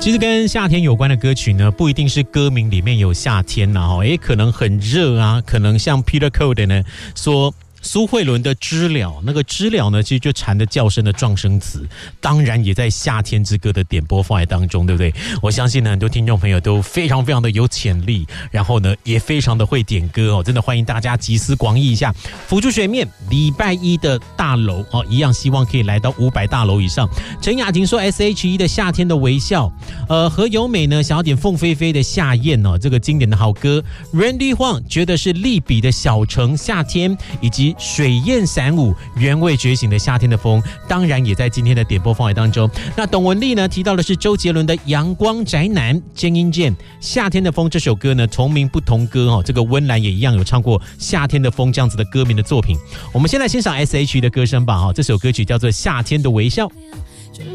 其实跟夏天有关的歌曲呢，不一定是歌名里面有夏天啦，可能很热啊，可能像 Peter Code 呢说苏慧伦的知了，那个知了呢，其实就蝉的叫声的状声词，当然也在夏天之歌的点播范围当中，对不对？我相信呢，很多听众朋友都非常非常的有潜力，然后呢，也非常的会点歌哦，真的欢迎大家集思广益一下。辅助水面礼拜一的大楼哦，一样希望可以来到500大楼以上。陈雅婷说 SHE 的夏天的微笑，何友美呢想要点凤飞飞的夏宴哦，这个经典的好歌。Randy Huang 觉得是利比的小城夏天，以及水燕闪舞原味觉醒的夏天的风，当然也在今天的点播范围当中。那董文丽呢提到的是周杰伦的阳光宅男尖音键夏天的风这首歌呢，同名不同歌哦，这个温岚也一样有唱过夏天的风这样子的歌名的作品。我们先来欣赏 SHE 的歌声吧，这首歌曲叫做夏天的微笑。